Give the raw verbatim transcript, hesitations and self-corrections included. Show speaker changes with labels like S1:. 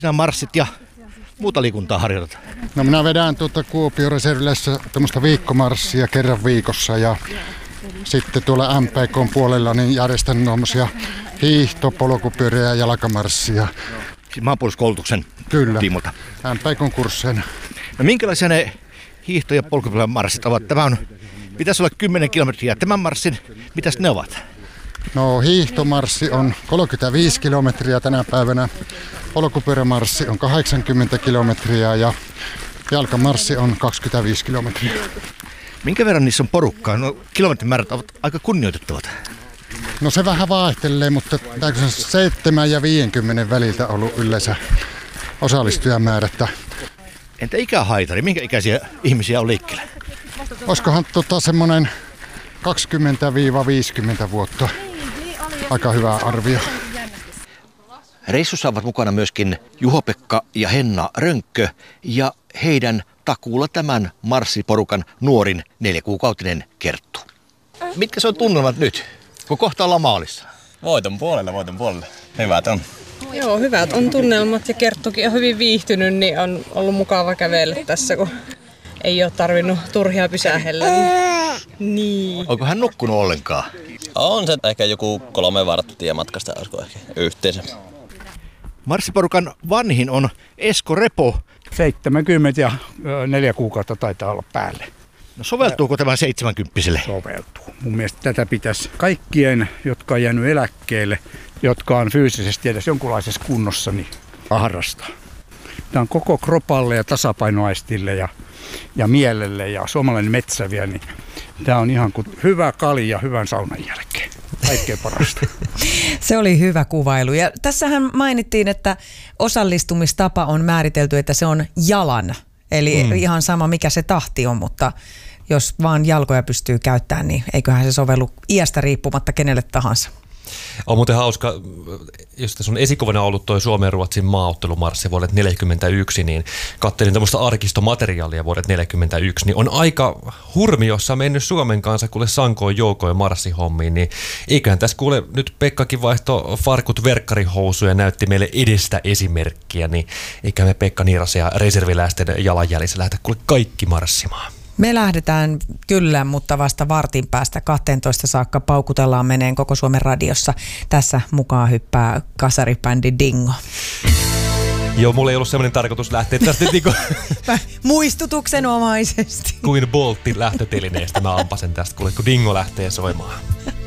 S1: Sinä marssit ja muuta liikuntaa harjoitat.
S2: No minä vedän tuota Kuopion reservilässä tämmöistä viikkomarssia kerran viikossa ja sitten tuolla M P K:n puolella niin järjestän tuommoisia hiihto-, polkupyöriä ja jalkamarssia.
S1: Siis maanpuolustuskoulutuksen
S2: Kyllä.
S1: tiimolta.
S2: M P K:n kursseina.
S1: No minkälaisia ne hiihto- ja polkupyörämarssit ovat? Tämä on, pitäisi olla kymmenen kilometriä. Tämän marssin, mitäs ne ovat?
S2: No hiihtomarssi on kolmekymmentäviisi kilometriä tänä päivänä. Polkupyörämarssi on kahdeksankymmentä kilometriä ja jalkamarssi on kaksikymmentäviisi kilometriä.
S1: Minkä verran niissä on porukkaa? No kilometrimäärät ovat aika kunnioitettavat.
S2: No se vähän vaihtelee, mutta seitsemän ja viidenkymmenen väliltä on ollut yleensä osallistujamäärät.
S1: Entä ikähaitari? Minkä ikäisiä ihmisiä on liikkeellä?
S2: Olisikohan tota semmoinen kaksikymmentä viisikymmentä vuotta. Aika hyvä arvio.
S1: Reissussa ovat mukana myöskin Juho-Pekka ja Henna Rönkkö ja heidän takuulla tämän marssiporukan nuorin neljäkuukautinen Kerttu. Mitkä se on tunnelmat nyt, kun kohta ollaan maalissa?
S3: Voiton puolella, voiton puolella. Hyvät on.
S4: Joo, hyvät on tunnelmat ja Kerttukin on hyvin viihtynyt, niin on ollut mukava kävellä tässä, kun ei ole tarvinnut turhia pysähellä. Niin.
S1: Onko hän nukkunut ollenkaan?
S3: On se ehkä joku kolme varttia matkasta, olisiko ehkä yhteensä.
S1: Marssiporukan vanhin on Esko Repo.
S5: seitsemänkymmentä ja neljä kuukautta taitaa olla päälle.
S1: No soveltuuko tämä seitsemänkymppiselle?
S5: Soveltuu. Mun mielestä tätä pitäisi kaikkien, jotka on jäänyt eläkkeelle, jotka on fyysisesti edes jonkunlaisessa kunnossa, niin harrastaa. Tämä on koko kropalle ja tasapainoaistille ja, ja mielelle ja suomalainen metsäviä, niin tämä on ihan kuin hyvä kalja hyvän saunan jälkeen. Kaikkein parasta.
S6: Se oli hyvä kuvailu. Ja tässähän mainittiin, että osallistumistapa on määritelty, että se on jalan. Eli mm. ihan sama mikä se tahti on, mutta jos vaan jalkoja pystyy käyttämään, niin eiköhän se sovellu iästä riippumatta kenelle tahansa.
S7: On muuten hauska, jos tässä on esikuvana ollut toi Suomen ja Ruotsin maaottelumarssi vuodet neljäkymmentäyksi, niin katselin tämmöistä arkistomateriaalia vuodet neljäkymmentäyksi, niin on aika hurmiossa mennyt Suomen kanssa kuule sankoin joukoin marssihommiin, niin eiköhän tässä kuule nyt Pekkakin vaihto farkut verkkarihousuja ja näytti meille edestä esimerkkiä, niin eiköhän me Pekka Niirasen ja reserviläisten jalanjäljissä lähdetä kuule kaikki marssimaan.
S6: Me lähdetään kyllä, mutta vasta vartin päästä kahteentoista saakka paukutellaan meneen koko Suomen radiossa. Tässä mukaan hyppää kasaribändi Dingo.
S7: Joo, mulla ei ollut sellainen tarkoitus lähteä tästä niinku
S6: muistutuksenomaisesti.
S7: Kuin Boltin lähtötelineestä mä ampasen tästä, kun Dingo lähtee soimaan.